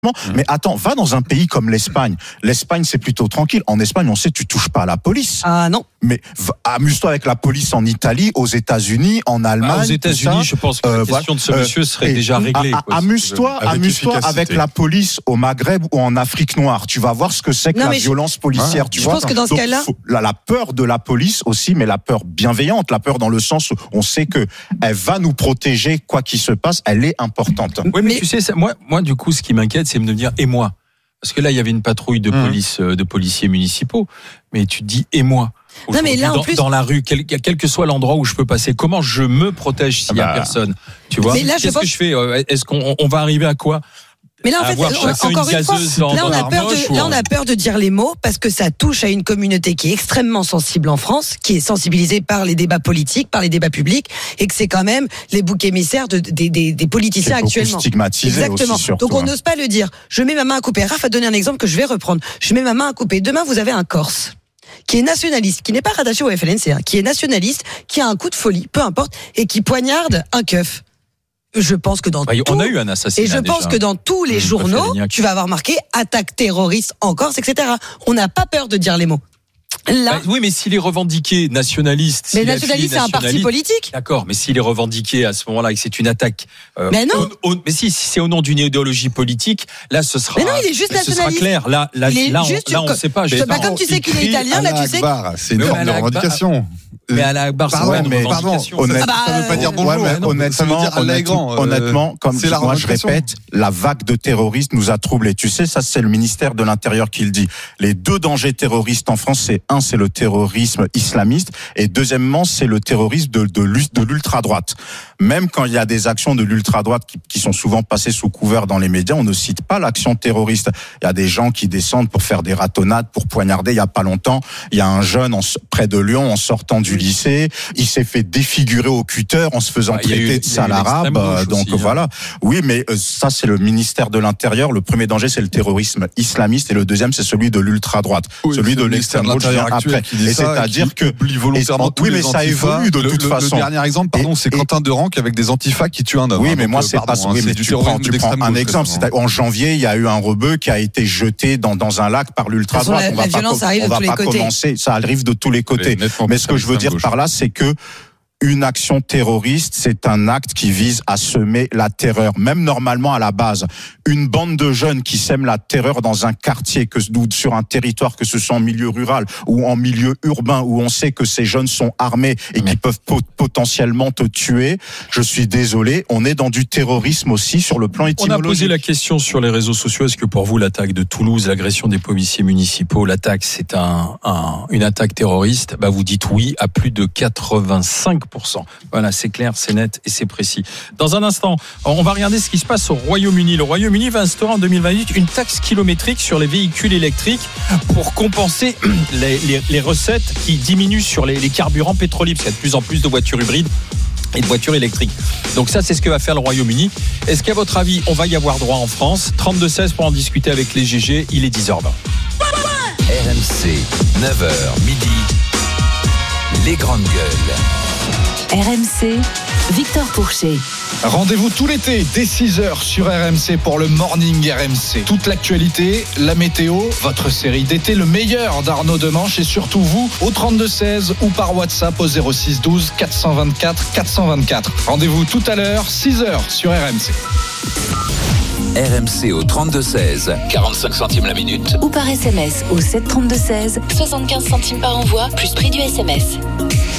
Mais attends, va dans un pays comme l'Espagne. L'Espagne, c'est plutôt tranquille. En Espagne, on sait, tu touches pas à la police. Ah non. Mais amuse-toi avec la police en Italie, aux États-Unis, en Allemagne. Aux États-Unis, je pense que la question de ce monsieur serait déjà réglée. Amuse-toi avec la police au Maghreb ou en Afrique noire. Tu vas voir ce que c'est que la violence policière. Tu vois. Je pense que dans ce cas-là, la peur de la police aussi, mais la peur bienveillante, la peur dans le sens où on sait que elle va nous protéger quoi qu'il se passe. Elle est importante. Oui, mais tu sais, moi, du coup, ce qui m'inquiète, c'est de me dire, et moi? Parce que là, il y avait une patrouille de police, de policiers municipaux, mais tu te dis, et moi? Non, mais là, en plus, dans la rue, quel que soit l'endroit où je peux passer, comment je me protège s'il y a personne? Tu vois? Mais là, qu'est-ce que je fais? Est-ce qu'on va arriver à quoi? Mais là, en fait, encore une fois, là, on a peur de dire les mots parce que ça touche à une communauté qui est extrêmement sensible en France, qui est sensibilisée par les débats politiques, par les débats publics, et que c'est quand même les boucs émissaires des politiciens actuellement. Stigmatisé. Exactement. Aussi, surtout, donc on n'ose pas le dire. Je mets ma main à couper. Raph a donné un exemple que je vais reprendre. Je mets ma main à couper. Demain, vous avez un Corse qui est nationaliste, qui n'est pas rattaché au FLNC, qui est nationaliste, qui a un coup de folie, peu importe, et qui poignarde un keuf. Je pense que dans on a eu un assassinat. Et je pense que dans tous les journaux, tu vas avoir marqué attaque terroriste en Corse, etc. On n'a pas peur de dire les mots. Là, oui, mais s'il est revendiqué nationaliste. Mais nationaliste, c'est un parti politique. D'accord, mais s'il est revendiqué à ce moment-là et que c'est une attaque. Mais non. Mais si c'est au nom d'une idéologie politique, là, ce sera. Mais non, il est juste nationaliste. Ce sera clair. Là, on ne sait pas. Comme tu sais qu'il est italien, là, tu sais. C'est une forme de revendication. Mais à la barre, ça veut pas dire bonjour. Honnêtement, comme moi je répète, la vague de terroristes nous a troublés. Tu sais, ça c'est le ministère de l'Intérieur qui le dit. Les deux dangers terroristes en France, c'est le terrorisme islamiste et deuxièmement, c'est le terrorisme de l'ultra-droite. Même quand il y a des actions de l'ultra-droite qui sont souvent passées sous couvert dans les médias, on ne cite pas l'action terroriste. Il y a des gens qui descendent pour faire des ratonnades, pour poignarder. Il y a pas longtemps, il y a un jeune près de Lyon en sortant du lycée, il s'est fait défigurer au cutter en se faisant traiter de sale arabe. Donc voilà. Oui, mais ça c'est le ministère de l'Intérieur. Le premier danger c'est le terrorisme islamiste et le deuxième c'est celui de l'ultra-droite, celui de l'extrême gauche après. Et c'est-à-dire que oui, mais ça évolue de toute façon. Le dernier exemple, c'est Quentin Deranque avec des antifas qui tuent un homme. Oui, mais moi c'est pas. Oui, mais tu prends un exemple. En janvier, il y a eu un rebeu qui a été jeté dans un lac par l'ultra-droite. La violence arrive de tous les côtés. Ça arrive de tous les côtés. Mais ce que je veux dire par là, c'est que une action terroriste, c'est un acte qui vise à semer la terreur. Même normalement à la base, une bande de jeunes qui sèment la terreur dans un quartier, ou sur un territoire, que ce soit en milieu rural ou en milieu urbain, où on sait que ces jeunes sont armés et qui peuvent potentiellement te tuer. Je suis désolé, on est dans du terrorisme aussi sur le plan étymologique. On a posé la question sur les réseaux sociaux. Est-ce que pour vous, l'attaque de Toulouse, l'agression des policiers municipaux, l'attaque, c'est une attaque terroriste? Vous dites oui à plus de 85%. Voilà, c'est clair, c'est net et c'est précis. Dans un instant, on va regarder ce qui se passe au Royaume-Uni. Le Royaume-Uni va instaurer en 2028 une taxe kilométrique sur les véhicules électriques pour compenser les recettes qui diminuent sur les carburants pétroliers, parce qu'il y a de plus en plus de voitures hybrides et de voitures électriques. Donc ça, c'est ce que va faire le Royaume-Uni. Est-ce qu'à votre avis, on va y avoir droit en France? 32-16 pour en discuter avec les GG. Il est 10h20. RMC, 9h, midi. Les grandes gueules. RMC, Victor Pourchet. Rendez-vous tout l'été dès 6h sur RMC pour le Morning RMC. Toute l'actualité, la météo, votre série d'été, le meilleur d'Arnaud Demanche et surtout vous au 32-16 ou par WhatsApp au 06 12 424 424. Rendez-vous tout à l'heure, 6h sur RMC. RMC au 32-16, 45 centimes la minute. Ou par SMS au 7 32-16, 75 centimes par envoi, plus prix du SMS.